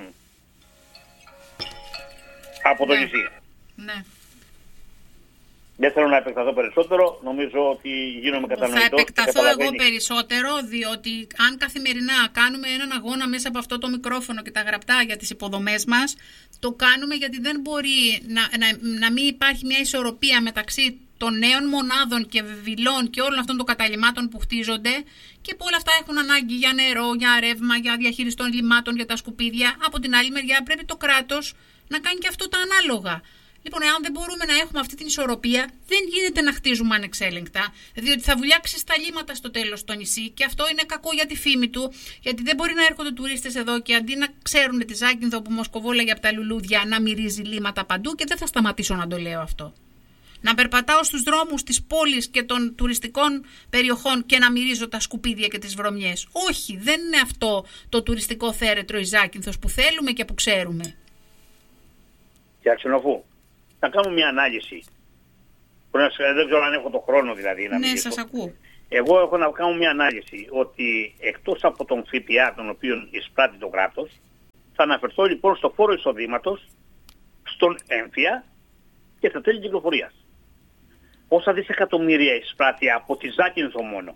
από το ναι. νησί. Ναι. Δεν θέλω να επεκταθώ περισσότερο, νομίζω ότι γίνομαι κατανοητός. Θα επεκταθώ εγώ περισσότερο, διότι αν καθημερινά κάνουμε έναν αγώνα μέσα από αυτό το μικρόφωνο και τα γραπτά για τις υποδομές μας, το κάνουμε γιατί δεν μπορεί να, να, να μην υπάρχει μια ισορροπία μεταξύ των νέων μονάδων και βιλών και όλων αυτών των καταλυμάτων που χτίζονται και που όλα αυτά έχουν ανάγκη για νερό, για ρεύμα, για διαχείριση των λιμάτων, για τα σκουπίδια. Από την άλλη μεριά πρέπει το κράτος να κάνει και αυτό τα ανάλογα. Λοιπόν, εάν δεν μπορούμε να έχουμε αυτή την ισορροπία, δεν γίνεται να χτίζουμε ανεξέλεγκτα, διότι θα βουλιάξει στα λίμματα στο τέλος στο νησί και αυτό είναι κακό για τη φήμη του, γιατί δεν μπορεί να έρχονται τουρίστες εδώ και αντί να ξέρουν τη Ζάκυνθο που μοσκοβόλαγε από τα λουλούδια να μυρίζει λίμματα παντού, και δεν θα σταματήσω να το λέω αυτό. Να περπατάω στους δρόμους της πόλης και των τουριστικών περιοχών και να μυρίζω τα σκουπίδια και τις βρωμιές. Όχι, δεν είναι αυτό το τουριστικό θέρετρο η Ζάκυνθος που θέλουμε και που ξέρουμε. Κύριε Ξενογού, να κάνουμε μια ανάλυση. Δεν ξέρω αν έχω το χρόνο δηλαδή να ναι, μιλήσω. σας ακούω. Εγώ έχω να κάνω μια ανάλυση ότι εκτός από τον ΦΠΑ τον οποίο εισπράττει το κράτος, θα αναφερθώ λοιπόν στο φόρο εισοδήματος, στον έμφυα και στα τέλη κυκλοφορίας. Πόσα δισεκατομμύρια εισπράττει από τη Ζάκυνθο μόνο.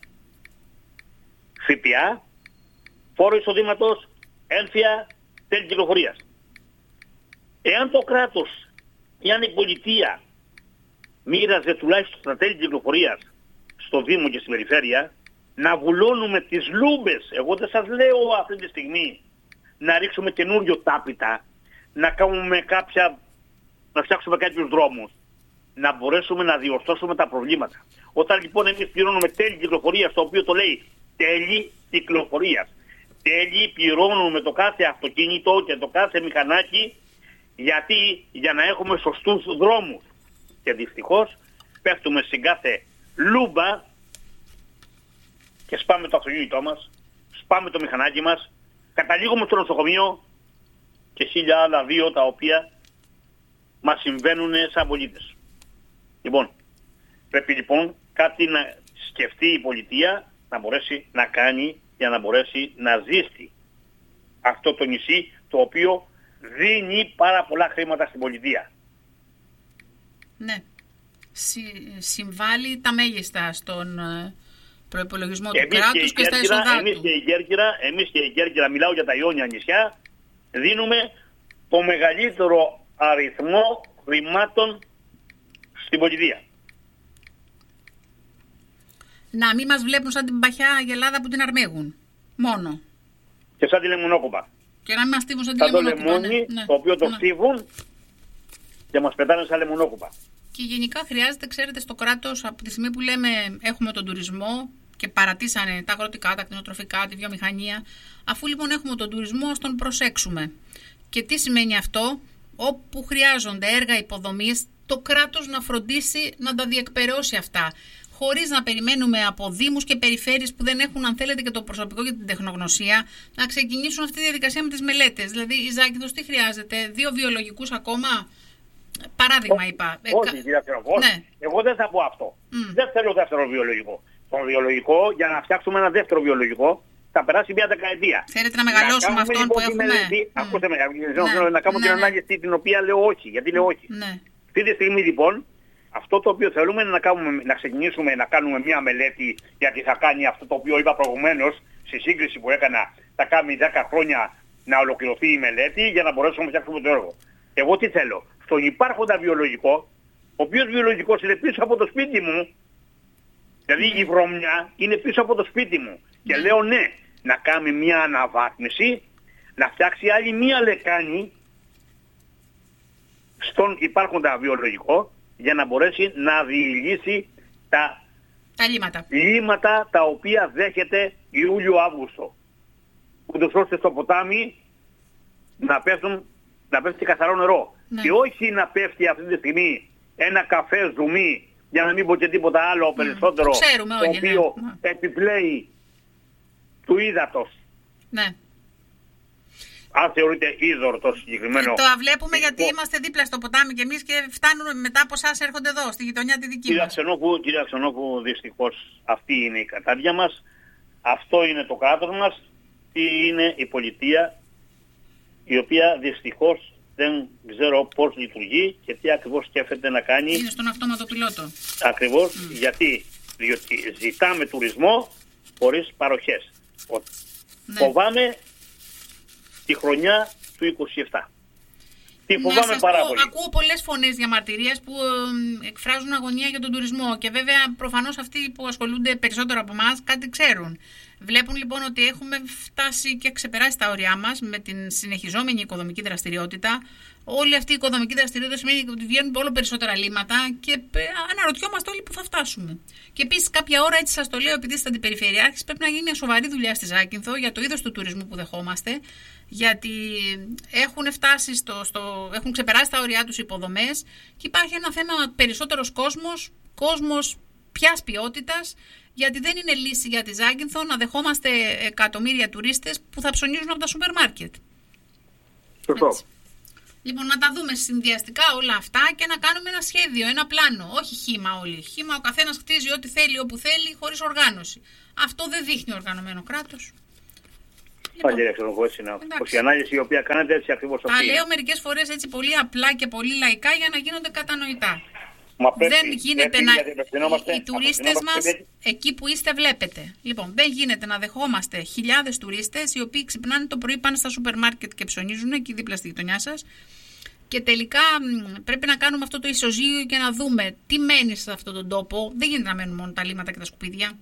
ΦΠΑ, φόρο εισοδήματος, έμφυα, τέλη κυκλοφορίας. Εάν το κράτος, εάν η πολιτεία μοίραζε τουλάχιστον στα τέλη κυκλοφορίας στο Δήμο και στην Περιφέρεια, να βουλώνουμε τις λούμπες, εγώ δεν σας λέω αυτή τη στιγμή να ρίξουμε καινούριο τάπητα, να κάνουμε κάποια, να φτιάξουμε κάποιους δρόμους, να μπορέσουμε να διορθώσουμε τα προβλήματα. Όταν λοιπόν εμείς πληρώνουμε τέλη κυκλοφορίας, το οποίο το λέει τέλη κυκλοφορίας, τέλη πληρώνουμε το κάθε αυτοκίνητο και το κάθε μηχανάκι, γιατί για να έχουμε σωστούς δρόμους. Και δυστυχώς πέφτουμε στην κάθε λούμπα και σπάμε το αυτοκίνητό μας, σπάμε το μηχανάκι μας, καταλήγουμε στο νοσοκομείο και χίλια άλλα δύο τα οποία μας συμβαίνουν σαν πολίτες. Λοιπόν, πρέπει λοιπόν κάτι να σκεφτεί η πολιτεία να μπορέσει να κάνει για να μπορέσει να ζήσει αυτό το νησί το οποίο δίνει πάρα πολλά χρήματα στην πολιτεία. Ναι. Συ, συμβάλλει τα μέγιστα στον προϋπολογισμό του κράτους και, και στα εισοδά εμείς του. Και η Κέρκυρα, εμείς και η Κέρκυρα, μιλάω για τα Ιόνια νησιά, δίνουμε το μεγαλύτερο αριθμό χρημάτων στην πολιτεία. Να μην μας βλέπουν σαν την παχιά αγελάδα που την αρμέγουν. Μόνο. Και σαν τη λεμονόκουπα. Και να μην μας στίβουν σαν τη λεμονόκουπα. Σαν το λεμόνι, ναι, το οποίο το ναι. στίβουν και μας πετάνε σαν λεμονόκουπα. Και γενικά χρειάζεται, ξέρετε, στο κράτος, από τη στιγμή που λέμε έχουμε τον τουρισμό και παρατήσανε τα αγροτικά, τα κτηνοτροφικά, τη βιομηχανία, αφού λοιπόν έχουμε τον τουρισμό, ας τον προσέξουμε. Και τι σημαίνει αυτό? Όπου χρειάζονται έργα υποδομής, το κράτος να φροντίσει να τα διεκπεραιώσει αυτά. Χωρίς να περιμένουμε από δήμους και περιφέρειες που δεν έχουν, αν θέλετε, και το προσωπικό και την τεχνογνωσία, να ξεκινήσουν αυτή τη διαδικασία με τις μελέτες. Δηλαδή, η Ζάκυνθος τι χρειάζεται? Δύο βιολογικούς ακόμα? Παράδειγμα, είπα. Όχι, κυρία Ξενοφώ. Ναι. Εγώ δεν θα πω αυτό. Mm. Δεν θέλω δεύτερο βιολογικό. Το βιολογικό, για να φτιάξουμε ένα δεύτερο βιολογικό, θα περάσει μια δεκαετία. Θέλετε να μεγαλώσουμε να αυτόν που έχουμε? Μελέτη, mm. Ακούστε με, ναι. να κάνω ναι, την ναι. ανάλυση την οποία λέω όχι. Γιατί λέω όχι. Ναι. Αυτή τη στιγμή λοιπόν, αυτό το οποίο θέλουμε είναι να, κάνουμε, να ξεκινήσουμε να κάνουμε μια μελέτη, γιατί θα κάνει αυτό το οποίο είπα προηγουμένως, στη σύγκριση που έκανα, θα κάνει δέκα χρόνια να ολοκληρωθεί η μελέτη για να μπορέσουμε να φτιάξουμε το έργο. Εγώ τι θέλω? Στον υπάρχοντα βιολογικό, ο οποίος βιολογικός είναι πίσω από το σπίτι μου, δηλαδή η βρωμιά είναι πίσω από το σπίτι μου. Και λέω ναι, να κάνει μια αναβάθμιση, να φτιάξει άλλη μια λεκάνη στον υπάρχοντα βιολογικό, για να μπορέσει να διηλύσει τα, τα λίματα. λίματα τα οποία δέχεται Ιούλιο-Αύγουστο. Ούτως ώστε στο ποτάμι να, πέφτουν, να πέφτει καθαρό νερό. Ναι. Και όχι να πέφτει αυτή τη στιγμή ένα καφέ ζουμί, για να μην πω και τίποτα άλλο περισσότερο, mm. Ξέρουμε, το όχι, οποίο ναι. επιπλέει του ύδατος. Ναι. Αν θεωρείται είδωρ το συγκεκριμένο. Το βλέπουμε γιατί είμαστε δίπλα στο ποτάμι και εμείς και φτάνουν μετά από εσάς, έρχονται εδώ, στη γειτονιά τη δική κυρία μας. Ξενόφου, κυρία Ξενόφου, δυστυχώς αυτή είναι η κατάδια μας. Αυτό είναι το κράτος μας. Τι είναι η πολιτεία, η οποία δυστυχώς δεν ξέρω πώς λειτουργεί και τι ακριβώς σκέφτεται να κάνει. Είναι στον αυτόματο πιλότο. Ακριβώς, mm. γιατί διότι ζητάμε τουρισμό χωρίς παροχές. Ναι. Φοβάμαι τη χρονιά του είκοσι επτά. Τι φοβάμαι πάρα πω, πολύ. Ακούω πολλές φωνές διαμαρτυρίας που ε, εκφράζουν αγωνία για τον τουρισμό και βέβαια προφανώς αυτοί που ασχολούνται περισσότερο από εμάς κάτι ξέρουν. Βλέπουν λοιπόν ότι έχουμε φτάσει και ξεπεράσει τα όρια μας με την συνεχιζόμενη οικοδομική δραστηριότητα. Όλη αυτή η οικοδομική δραστηριότητα σημαίνει ότι βγαίνουν όλο περισσότερα λίματα και αναρωτιόμαστε όλοι που θα φτάσουμε. Και επίσης, κάποια ώρα, έτσι σας το λέω, επειδή είστε αντιπεριφερειάρχης, πρέπει να γίνει μια σοβαρή δουλειά στη Ζάκυνθο για το είδος του τουρισμού που δεχόμαστε. Γιατί έχουν φτάσει στο, στο, έχουν ξεπεράσει τα όρια τους υποδομές και υπάρχει ένα θέμα περισσότερος κόσμος, κόσμος ποιας ποιότητας, γιατί δεν είναι λύση για τη Ζάκυνθο να δεχόμαστε εκατομμύρια τουρίστες που θα ψωνίζουν από τα σούπερ μάρκετ. Σωστό. Λοιπόν, να τα δούμε συνδυαστικά όλα αυτά και να κάνουμε ένα σχέδιο, ένα πλάνο. Όχι χύμα όλοι. Χύμα ο καθένας χτίζει ό,τι θέλει, όπου θέλει, χωρίς οργάνωση. Αυτό δεν δείχνει οργανωμένο κράτος. Λοιπόν, η ανάλυση η οποία κάνετε έτσι ακριβώς αυτή. Τα λέω μερικές φορές έτσι πολύ απλά και πολύ λαϊκά για να γίνονται κατανοητά. Πρέπει, δεν γίνεται πρέπει, να. Οι, οι τουρίστες μας, εκεί που είστε, βλέπετε. Λοιπόν, δεν γίνεται να δεχόμαστε χιλιάδες τουρίστες οι οποίοι ξυπνάνε το πρωί, πάνε στα σούπερ μάρκετ και ψωνίζουν εκεί δίπλα στη γειτονιά σας. Και τελικά πρέπει να κάνουμε αυτό το ισοζύγιο και να δούμε τι μένει σε αυτόν τον τόπο. Δεν γίνεται να μένουν μόνο τα λίμματα και τα σκουπίδια.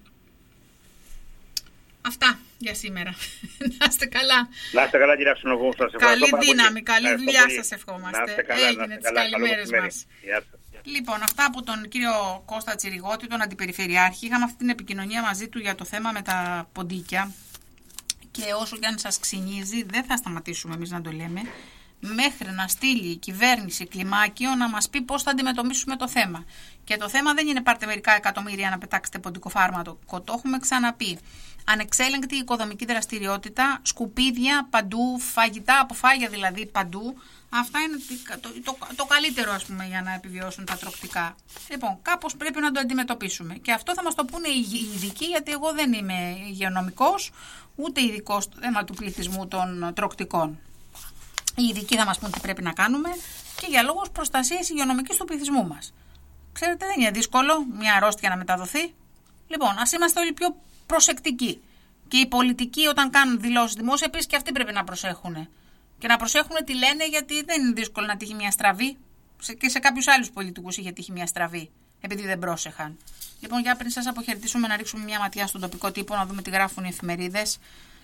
Αυτά για σήμερα. Να είστε καλά. Να είστε καλά, κύριε Αξιονοβού. Καλή δύναμη, καλή δουλειά σας ευχόμαστε. Έγινε τις καλημέρες μας. Λοιπόν, αυτά από τον κύριο Κώστα Τσιριγώτη, τον Αντιπεριφερειάρχη. Είχαμε αυτή την επικοινωνία μαζί του για το θέμα με τα ποντίκια. Και όσο και αν σας ξυνίζει, δεν θα σταματήσουμε εμείς να το λέμε, μέχρι να στείλει η κυβέρνηση κλιμάκιο να μας πει πώς θα αντιμετωπίσουμε το θέμα. Και το θέμα δεν είναι πάρτε μερικά εκατομμύρια να πετάξετε ποντικοφάρμακο. Το έχουμε ξαναπεί. Ανεξέλεγκτη οικοδομική δραστηριότητα, σκουπίδια παντού, φαγητά, αποφάγια δηλαδή παντού. Αυτά είναι το, το, το καλύτερο, ας πούμε, για να επιβιώσουν τα τροκτικά. Λοιπόν, κάπως πρέπει να το αντιμετωπίσουμε. Και αυτό θα μας το πούνε οι ειδικοί, γιατί εγώ δεν είμαι υγειονομικός, ούτε ειδικός στο θέμα του πληθυσμού των τροκτικών. Οι ειδικοί θα μας πούν τι πρέπει να κάνουμε και για λόγους προστασίας υγειονομικής του πληθυσμού μας. Ξέρετε, δεν είναι δύσκολο μια αρρώστια να μεταδοθεί. Λοιπόν, ας είμαστε όλοι πιο προσεκτικοί. Και οι πολιτικοί, όταν κάνουν δηλώσεις δημόσια, επίσης και αυτοί πρέπει να προσέχουν. Και να προσέχουν τι λένε, γιατί δεν είναι δύσκολο να τύχει μια στραβή. Και σε κάποιους άλλους πολιτικούς είχε τύχει μια στραβή, επειδή δεν πρόσεχαν. Λοιπόν, για πριν σας αποχαιρετήσουμε, να ρίξουμε μια ματιά στον τοπικό τύπο, να δούμε τι γράφουν οι εφημερίδες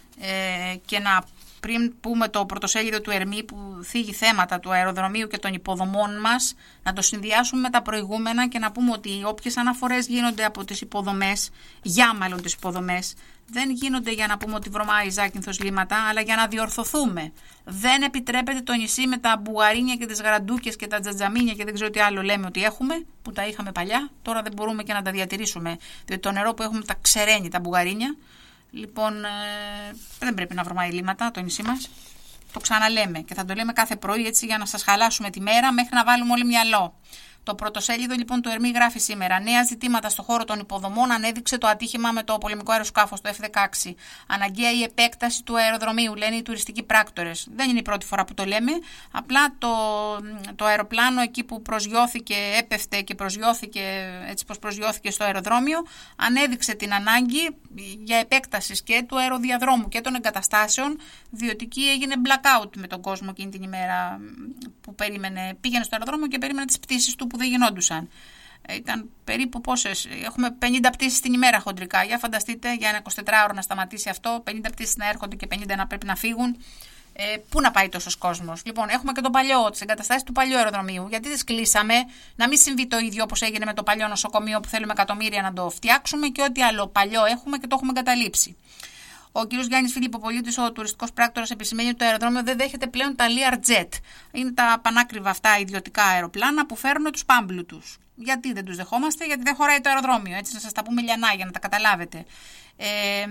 ε, και να. Πριν πούμε το πρωτοσέλιδο του Ερμή που θίγει θέματα του αεροδρομίου και των υποδομών μας, να το συνδυάσουμε με τα προηγούμενα και να πούμε ότι όποιες αναφορές γίνονται από τις υποδομές, για μάλλον τις υποδομές, δεν γίνονται για να πούμε ότι βρωμάει Ζάκυνθος λίμματα, αλλά για να διορθωθούμε. Δεν επιτρέπεται το νησί με τα μπουγαρίνια και τις γραντούκες και τα τζατζαμίνια και δεν ξέρω τι άλλο λέμε ότι έχουμε, που τα είχαμε παλιά, τώρα δεν μπορούμε και να τα διατηρήσουμε, διότι το νερό που έχουμε τα ξεραίνει τα μπουγαρίνια. Λοιπόν, ε, δεν πρέπει να βρωμάει λίμματα το νησί μας. Το ξαναλέμε και θα το λέμε κάθε πρωί έτσι για να σας χαλάσουμε τη μέρα μέχρι να βάλουμε όλοι μυαλό. Το πρωτοσέλιδο λοιπόν του Ερμή γράφει σήμερα: νέα ζητήματα στο χώρο των υποδομών ανέδειξε το ατύχημα με το πολεμικό αεροσκάφος, το εφ δεκαέξι. Αναγκαία η επέκταση του αεροδρομίου, λένε οι τουριστικοί πράκτορες. Δεν είναι η πρώτη φορά που το λέμε. Απλά το, το αεροπλάνο εκεί που προσγειώθηκε, έπεφτε και προσγειώθηκε έτσι πως προσγειώθηκε στο αεροδρόμιο, ανέδειξε την ανάγκη για επέκταση και του αεροδιαδρόμου και των εγκαταστάσεων, διότι εκεί έγινε blackout με τον κόσμο εκείνη την ημέρα που περίμενε, πήγαινε στο αεροδρόμιο και περίμενε τις πτήσεις του που δεν γινόντουσαν. Ήταν περίπου πόσες, έχουμε πενήντα πτήσεις την ημέρα χοντρικά. Για φανταστείτε, για ένα εικοσιτετράωρο να σταματήσει αυτό, πενήντα πτήσεις να έρχονται και πενήντα να πρέπει να φύγουν. Ε, πού να πάει τόσος κόσμος? Λοιπόν, έχουμε και τον παλιό, τις εγκαταστάσεις του παλιού αεροδρομίου. Γιατί τις κλείσαμε, να μην συμβεί το ίδιο όπως έγινε με το παλιό νοσοκομείο που θέλουμε εκατομμύρια να το φτιάξουμε και ό,τι άλλο παλιό έχουμε και το έχουμε εγκαταλείψει. Ο κ. Γιάννης Φιλιπποπολίτης, ο τουριστικός πράκτορας, επισημαίνει ότι το αεροδρόμιο δεν δέχεται πλέον τα Learjet. Είναι τα πανάκριβα αυτά ιδιωτικά αεροπλάνα που φέρουν τους πάμπλουτους. Γιατί δεν τους δεχόμαστε? Γιατί δεν χωράει το αεροδρόμιο. Έτσι, να σας τα πούμε λιανά για να τα καταλάβετε. Ε,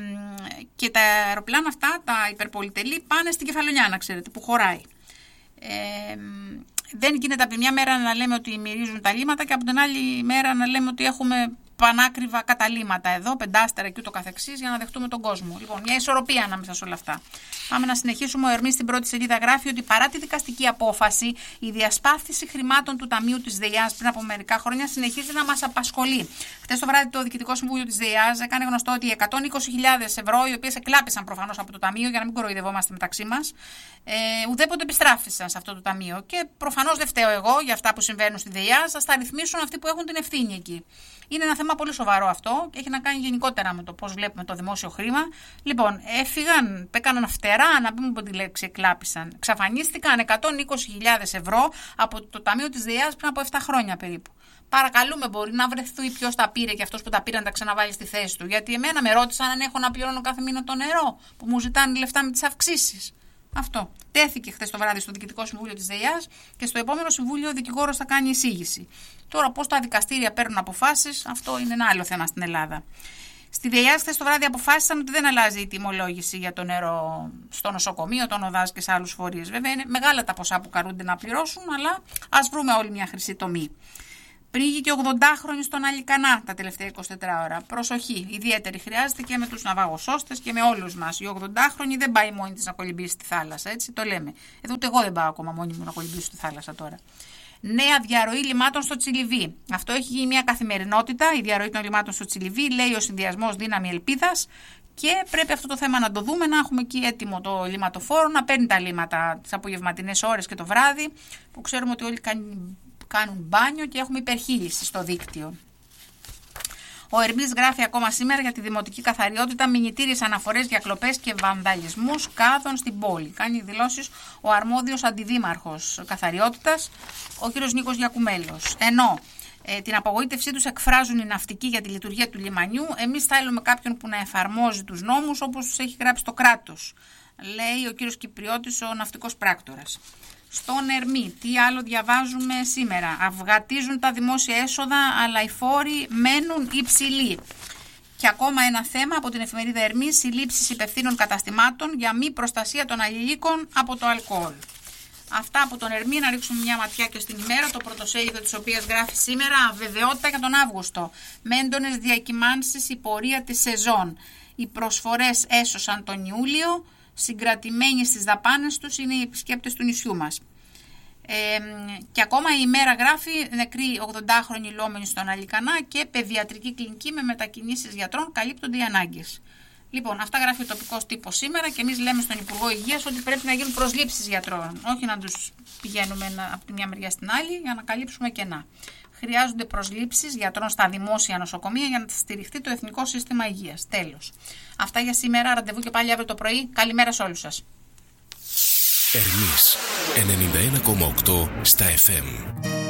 και τα αεροπλάνα αυτά, τα υπερπολιτελή, πάνε στην Κεφαλονιά, να ξέρετε, που χωράει. Ε, δεν γίνεται από τη μια μέρα να λέμε ότι μυρίζουν τα λίμματα και από την άλλη μέρα να λέμε ότι έχουμε πανάκριβα καταλύματα εδώ, πεντάστερα και ούτω καθεξής, για να δεχτούμε τον κόσμο. Λοιπόν, μια ισορροπία ανάμεσα σε όλα αυτά. Πάμε να συνεχίσουμε. Ο Ερμής στην πρώτη σελίδα γράφει ότι παρά τη δικαστική απόφαση, η διασπάθηση χρημάτων του Ταμείου της ΔΕΙΑΣ πριν από μερικά χρόνια συνεχίζει να μας απασχολεί. Χτες το βράδυ το Διοικητικό Συμβούλιο της ΔΕΙΑΣ έκανε γνωστό ότι εκατόν είκοσι χιλιάδες ευρώ, οι οποίες εκλάπησαν προφανώς από το Ταμείο, για να μην κοροϊδευόμαστε μεταξύ μας, ε, ουδέποτε επιστράφησαν σε αυτό το Ταμείο. Και προφανώς δεν φταίω εγώ για αυτά που συμβαίνουν στη ΔΕΙΑΣ, θα τα ρυθμίσουν αυτοί που έχουν την ευθύνη εκεί. Είναι ένα θέμα πολύ σοβαρό αυτό και έχει να κάνει γενικότερα με το πώς βλέπουμε το δημόσιο χρήμα. Λοιπόν, έφυγαν, έκαναν φτερά, να πούμε από τη λέξη εκλάπησαν. Εξαφανίστηκαν εκατόν είκοσι χιλιάδες ευρώ από το Ταμείο της ΔΕΙΑΣ πριν από επτά χρόνια περίπου. Παρακαλούμε, μπορεί να βρεθεί ποιος τα πήρε και αυτός που τα πήρε να τα ξαναβάλει στη θέση του. Γιατί εμένα με ρώτησαν αν έχω να πληρώνω κάθε μήνα το νερό, που μου ζητάνε λεφτά με τις αυξήσεις. Αυτό. Τέθηκε χθες το βράδυ στο Διοικητικό Συμβούλιο της ΔΕΙΑΣ και στο επόμενο Συμβούλιο ο δικηγόρος θα κάνει εισήγηση. Τώρα, πώς τα δικαστήρια παίρνουν αποφάσεις, αυτό είναι ένα άλλο θέμα στην Ελλάδα. Στη ΔΕΙΑΣ χθες το βράδυ αποφάσισαν ότι δεν αλλάζει η τιμολόγηση για το νερό στο νοσοκομείο, τον ΟΔΑΣ και σε άλλους φορείς. Βέβαια είναι μεγάλα τα ποσά που καλούνται να πληρώσουν, αλλά ας βρούμε όλοι μια χρυσή τομή. Πήγε και ογδοντάχρονη στον Αλικανά τα τελευταία εικοσιτέσσερις ώρα. Προσοχή, ιδιαίτερη χρειάζεται και με τους ναυαγοσώστες και με όλους μας. Η ογδοντάχρονη δεν πάει μόνη της να κολυμπήσει στη θάλασσα, έτσι το λέμε. Εδώ ούτε εγώ δεν πάω ακόμα μόνη μου να κολυμπήσω στη θάλασσα τώρα. Νέα διαρροή λιμάτων στο Τσιλιβί. Αυτό έχει γίνει μια καθημερινότητα. Η διαρροή των λιμάτων στο Τσιλιβί, λέει ο συνδυασμός Δύναμη Ελπίδας. Και πρέπει αυτό το θέμα να το δούμε, να έχουμε εκεί έτοιμο το λιματοφόρο, να παίρνει τα λίματα τις απογευματινές ώρες και το βράδυ, που ξέρουμε ότι όλοι κάνουν μπάνιο και έχουμε υπερχείληση στο δίκτυο. Ο Ερμής γράφει ακόμα σήμερα για τη δημοτική καθαριότητα, μηνυτήριες αναφορές για κλοπές και βανδαλισμούς κάδων στην πόλη. Κάνει δηλώσεις ο αρμόδιος αντιδήμαρχος καθαριότητας, ο κ. Νίκος Γιακουμέλος. Ενώ ε, την απογοήτευσή τους εκφράζουν οι ναυτικοί για τη λειτουργία του λιμανιού, εμείς θέλουμε κάποιον που να εφαρμόζει τους νόμους όπως τους έχει γράψει το κράτος, λέει ο κ. Κυπριώτης, ο ναυτικός πράκτορας. Στον Ερμή, τι άλλο διαβάζουμε σήμερα? Αυγατίζουν τα δημόσια έσοδα, αλλά οι φόροι μένουν υψηλοί. Και ακόμα ένα θέμα από την εφημερίδα Ερμή, συλλήψεις υπευθύνων καταστημάτων για μη προστασία των αλληλίκων από το αλκοόλ. Αυτά από τον Ερμή, να ρίξουμε μια ματιά και στην ημέρα, το πρωτοσέλιδο της οποίας γράφει σήμερα αβεβαιότητα για τον Αύγουστο. Με έντονες διακυμάνσεις η πορεία της σεζόν. Οι προσφορές έσωσαν τον Ιούλιο. Συγκρατημένοι στις δαπάνες τους είναι οι επισκέπτες του νησιού μας. Ε, και ακόμα η ημέρα γράφει νεκροί ογδοντάχρονοι λόμενοι στον Αλικανά και παιδιατρική κλινική με μετακινήσεις γιατρών καλύπτονται οι ανάγκες. Λοιπόν, αυτά γράφει ο τοπικός τύπος σήμερα και εμείς λέμε στον Υπουργό Υγείας ότι πρέπει να γίνουν προσλήψεις γιατρών. Όχι να τους πηγαίνουμε από τη μια μεριά στην άλλη για να καλύψουμε κενά. Χρειάζονται προσλήψεις γιατρών στα δημόσια νοσοκομεία για να στηριχτεί το Εθνικό Σύστημα Υγείας. Τέλος. Αυτά για σήμερα. Ραντεβού και πάλι αύριο το πρωί. Καλημέρα σε όλους σας. Ερμής ενενήντα ένα κόμμα οκτώ στα εφ εμ.